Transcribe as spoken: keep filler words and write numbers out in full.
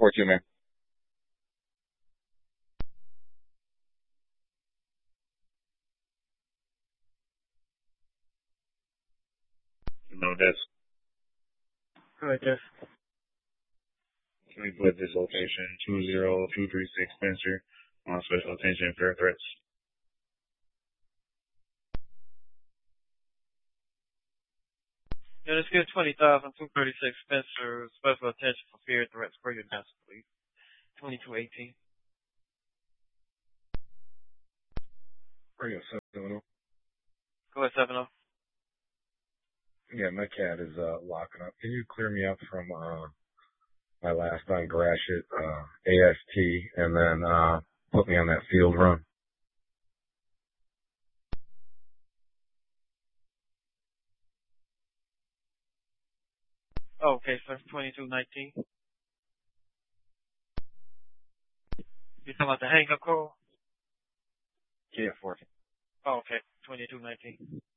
four two, man. No, that's. All right, Jeff. Can we put this location two zero two three six Spencer on special attention fair threats? Yeah, let's get twenty thousand two thirty six Spencer special attention for fear threats for your desk, please. Twenty two eighteen. Radio seven oh. Go ahead, seven oh. Yeah, my cat is uh, locking up. Can you clear me up from uh, my last on Gratiot, uh, A S T, and then uh, put me on that field run? Oh, okay, so that's twenty two nineteen. You talking about the hang up call? Yeah, four. Oh, okay, twenty two nineteen.